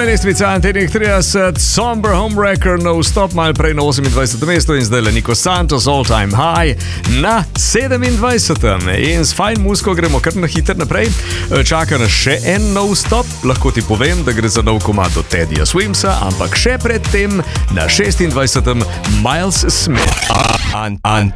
lestvica Antenih 30, Somber Homewrecker, No Stop, malo prej na 28. mestu in zdaj le Nico Santos, All Time High na 27. In s fajn muziko gremo kar na hiter naprej. Čaka nas še en No Stop, lahko ti povem, da gre za nov komad od Teddyja Swimsa, ampak še predtem na 26. Miles Smith.